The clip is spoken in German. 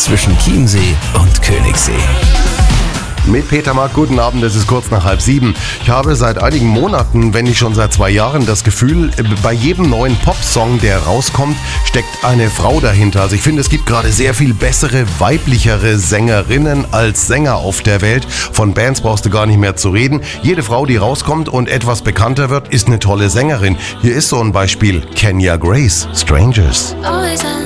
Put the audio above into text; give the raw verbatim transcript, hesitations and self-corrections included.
zwischen Chiemsee und Königssee. Mit Peter Mark, guten Abend, es ist kurz nach halb sieben. Ich habe seit einigen Monaten, wenn nicht schon seit zwei Jahren, das Gefühl, bei jedem neuen Popsong, der rauskommt, steckt eine Frau dahinter. Also ich finde, es gibt gerade sehr viel bessere, weiblichere Sängerinnen als Sänger auf der Welt. Von Bands brauchst du gar nicht mehr zu reden. Jede Frau, die rauskommt und etwas bekannter wird, ist eine tolle Sängerin. Hier ist so ein Beispiel: Kenya Grace, Strangers.